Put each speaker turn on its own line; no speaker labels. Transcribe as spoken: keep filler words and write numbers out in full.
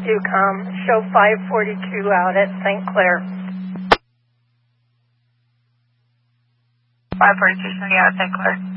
Do come. Show five forty-two out at Saint Clair.
five forty-two showing out at Saint Clair.